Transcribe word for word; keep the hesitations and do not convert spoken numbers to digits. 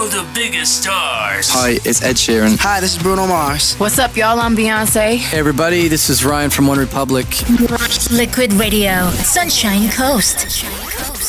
of the biggest stars. Hi, it's Ed Sheeran. Hi, this is Bruno Mars. What's up, y'all? I'm Beyonce. Hey, everybody, this is Ryan from One Republic. Liquid Radio, Sunshine Coast.